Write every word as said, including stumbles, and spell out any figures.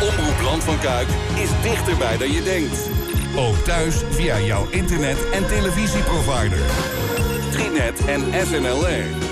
Omroep Land van Kuik is dichterbij dan je denkt. Ook thuis via jouw internet- en televisieprovider. Trinet en S M L R.